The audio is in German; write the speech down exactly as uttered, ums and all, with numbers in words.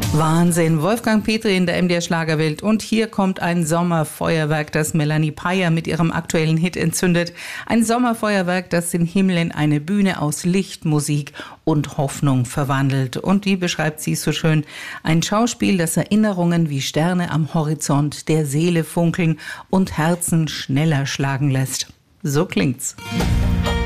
Wahnsinn, Wolfgang Petri in der M D R Schlagerwelt. Und hier kommt ein Sommerfeuerwerk, das Melanie Payer mit ihrem aktuellen Hit entzündet. Ein Sommerfeuerwerk, das den Himmel in eine Bühne aus Licht, Musik und Hoffnung verwandelt. Und wie beschreibt sie es so schön? Ein Schauspiel, das Erinnerungen wie Sterne am Horizont der Seele funkeln und Herzen schneller schlagen lässt. So klingt's.